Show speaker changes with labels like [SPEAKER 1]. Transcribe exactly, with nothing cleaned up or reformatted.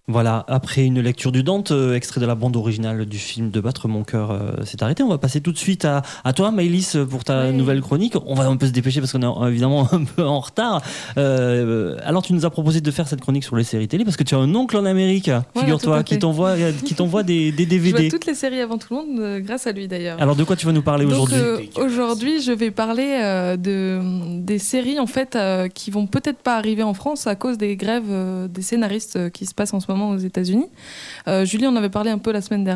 [SPEAKER 1] Voilà, après une lecture du Dante, euh, extrait de la bande originale du film De battre mon cœur euh, s'est arrêté. On va passer tout de suite à, à toi, Maëlys, pour ta
[SPEAKER 2] Ouais.
[SPEAKER 1] nouvelle chronique. On va un peu se dépêcher parce qu'on est euh, évidemment un peu en retard. Euh, alors, tu nous as proposé de faire cette chronique sur les séries télé parce que tu as un oncle en Amérique,
[SPEAKER 2] Voilà,
[SPEAKER 1] figure-toi,
[SPEAKER 2] tout à
[SPEAKER 1] qui
[SPEAKER 2] fait.
[SPEAKER 1] t'envoie, euh, qui t'envoie des, des
[SPEAKER 2] Je vois
[SPEAKER 1] D V D.
[SPEAKER 2] toutes les séries avant tout le monde, euh, grâce à lui d'ailleurs.
[SPEAKER 1] Alors, de quoi tu vas nous parler
[SPEAKER 2] Donc,
[SPEAKER 1] aujourd'hui
[SPEAKER 2] euh, aujourd'hui, je vais parler euh, de, des séries en fait euh, qui vont peut-être pas arriver en France à cause des grèves euh, des scénaristes euh, qui se passent en ce moment aux États-Unis. Euh, Julie en avait parlé un peu la semaine dernière.